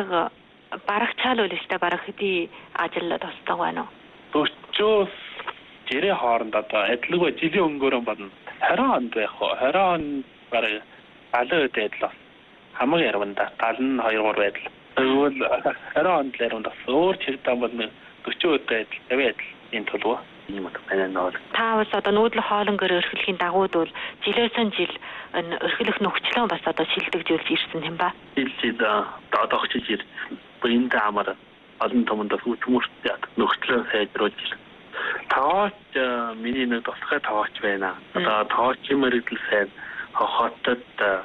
барагчаал үлээстэй бараг хэдий ажиллаад тостог байна уу? 40-с 60 хооронд одоо адилгүй жилийн өнгөөрөө бодно. 20 онд байх уу? 20 он бараг 70 байдал. Хамаг ярванда 72 байдал. Тэгвэл 20 онд л ярванд бас өөр чигтээ бодно 40 байдал 50 байдал энэ төлөв. Ийм үү байна нөө. Та бас одоо нүүдлэх хоолнгөр өрхлөхийн дагууд бол жилээс жил өрхлөх нөхцлөө бас одоо шилдэгжүүлж ирсэн юм ба. Жил одоо очиж ирсэн. Бинт амар олон томонд хүчмөртэй нөхцлөө сайжруулж ирсэн. Тооч миний нэг тусгай тооч байна. Одоо тоочийн мэрэгдэл сайн хотод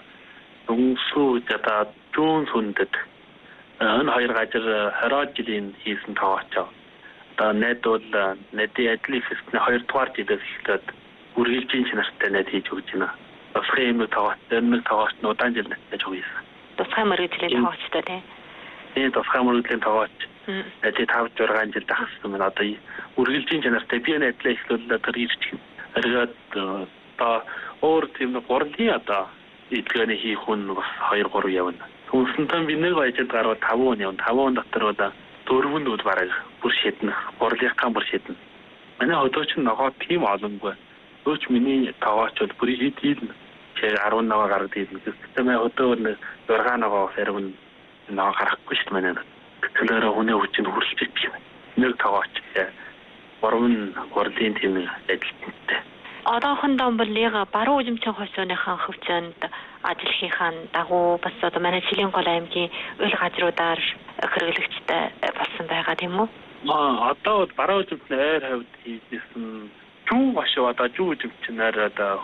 дүнсүү одоо зүүн сүндэд энэ хоёр газар 20 жилийн хийсэн тооч. Одоо найдвал найдын ажлын хэсэгний 2 дугаар жилээс эхлээд үргэлжийн чанартай найд хийж өгч байна. Тусгай юм тооч, нэг тооч нь удаан жил найдаж өгсөн. Тусгай мэрэгжлийн тоочтой тийм. Энэ тусгай мөрөгдлийн тооч ажид 5-6 жил тахсан байна. Одоо үргэлжийн чанартай би энэ ажлаа эхлүүлээд тэр ирчих. Эргээд одоо өөр тийм гурлын одоо эдлгээний хийх хүн бас 2-3 явна. Түүнсэнтэй би нэг ажид гараад 5 он явна. 5 он дотор одоо 4 нь бараг бүр шиднэ. Гурлынхаа бүр шиднэ. Манай хөдөөч ногоо тийм олонгүй. Өөч миний тооч бол бүр хийдэн. Чи 10 ногоо гаргад хийдэн. Гэхдээ манай хөдөө нэг 6 ногоо ферм наа гарахгүй шүү дээ манай. Тэгэхээр хүний хүчин хүрэлж байгаа. Нэг тооч 3 гурлын тийм ажилтнтай. Одоохондоо бол яг баруун үзэмжийн хойсооныхаа хөвчөнд ажиллахынхаа дагуу бас одоо манай Жилийн гол аймгийн үйл газруудаар хэрэглэгчтэй болсон байгаа тийм үү? Одоо баруун үзэмжийн ойр хавьд хийжсэн зүүн гашуу одоо зүүн үзэмжнээр одоо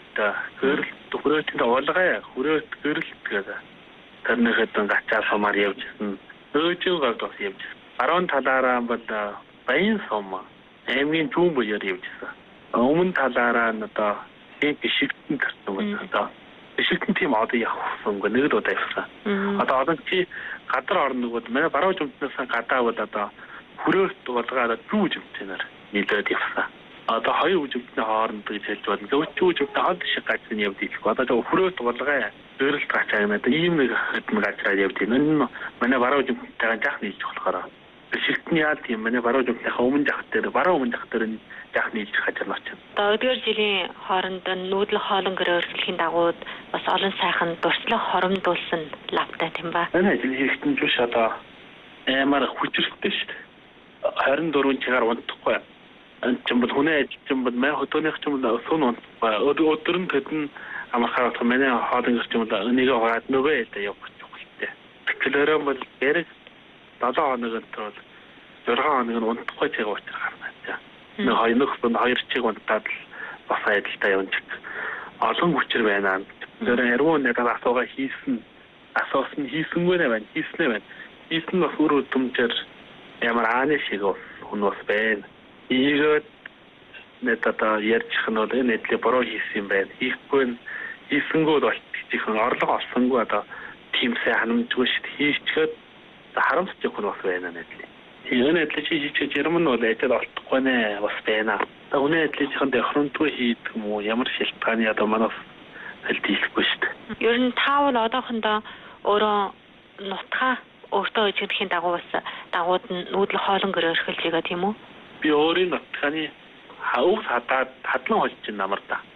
хүрээлт олгой хүрээлт гэрэлт гэдэг тэрнийхэд гачаа сумаар явжсэн. Өөжөө гад бас явжсэн. Баруун талаараа бол баян сум аймгийн зүүн буяар явжсэн. Өмнө талаараа одоо бишигтэн төрсөн байна. Одоо бишигтэн тийм одоо явахсангүй нэг удаа явсан. Одоо чи гадар орногод манай баруун үзэмжнээс гадаа бол одоо хүрээлт болгоод зүүн үзэмжээр нийлээд явсан. Одоо хоёр үзэмжний хооронд гэж хэлж байна. Зүүн үзэмжтэй хол шиг газар явж ийлэх. Одоо хүрээлт болгоо гэрэлт гачаа надад ийм нэг хэдэн газар явж байна. Энэ манай баруун үзэмжтэйгээ жах нийлж болохоор бишигтний яа тийм манай баруун үзэмжийнхаа өмнө жах дээр баруун өмнө жах дээр жах нийлж хажаалж байна. Одоо өдгөр жилийн хооронд нүүдлэх хоолнгөр өргөлийн дагууд бас олон сайхан дурслах хоромдуулсан лавтай тийм ба. Энэ ажил хийхтэн биш одоо амар хүчрэлттэй шүү дээ. 24 цагаар унтахгүй. Энэ ч юм бол хүний ажил ч юм бол манай хөдөөних ч юм бол өсөн унтахгүй. Өдөр нь тэдэн амархаад манай хоолнгор ч юм бол энийг хаад нөгөө ялдаа явах хэрэгтэй. Тэгэхээр бол яриг 7 хоногт бол 6 хоног нь унтахгүй цаг учраас гарна. Нэг хоёр чиг унтаад бас ажилдаа явж. Олон хүчээр байна. Тэр яруу нэг асуугаа асуусан хийсэнгүй нэ байна. Хийснэ байна. Хийсэн бас өөр өдөмжөр ямар ааны шиг хүн бас байна. Ийгээд нэг одоо ярьчих нь бол энэ эдлээ бороо хийсэн юм байна. Хийхгүй хийсэнгүүд бол тийхэн орлого олсонгүй одоо тийм сайн ханамжгүй шүү дээ. Хийчихэд харамсчих хүн бас байна нэтлээ. Энэ эдлээ хийж ярам нь бол ажил олдохгүй нэ бас байна. Өнөө эдлийнхэн дохромдгүй хийдэг юм уу? Ямар шилтгааны одоо манаас хэлдэггүй шүү дээ. Ер нь таавал одоохондоо өөрөө нутгаа өөртөө ижигдэхийн дагуу бас дагууд нь нүүдлэх хоолнгөр өрхөлж байгаа тийм үү? Би өөрийн нутгааны хавс хадлан холж байна намар да.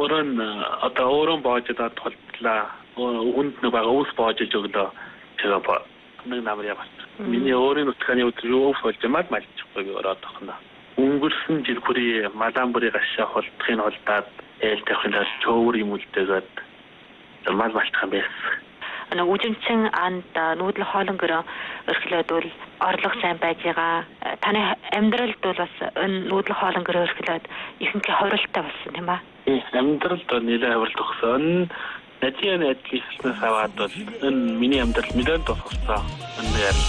Өөрөө боождод толтлаа. Үнд нэг бага өвс боожж өглөө. Тэгээ нэг намар яваа. Миний өөрийн нутгааны өдрөө өвс болж малчихгүй би ороод тахна. Өнгөрсөн жил бүрийн малан бүрийн гашаа холдохын холдаад ээлтэйхэн чөөр юм үлдээгээд малчих юм байсан. Үзэмцэн анд нүүдлэх хоолнгөр өрхлөөд бол орлого сайн байж байгаа. Таны амьдралд бол бас энэ нүүдлэх хоолнгөр өрхлөөд ихэнх хувиралтай болсон тийм ба? Амьдралд нэлээд хувиралт өгсөн. Надийн ажлын хэснээс аваад бол энэ миний амьдрал нэлээд туссан. Энэ